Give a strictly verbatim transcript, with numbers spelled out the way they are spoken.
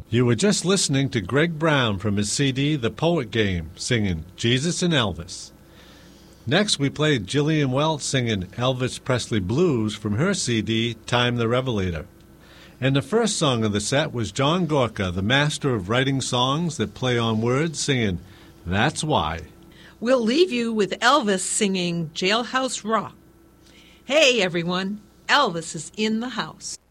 You were just listening to Greg Brown from his C D, The Poet Game, singing Jesus and Elvis. Next, we played Jillian Welch singing Elvis Presley Blues from her C D, Time the Revelator. And the first song of the set was John Gorka, the master of writing songs that play on words, singing That's Why. We'll leave you with Elvis singing Jailhouse Rock. Hey, everyone, Elvis is in the house.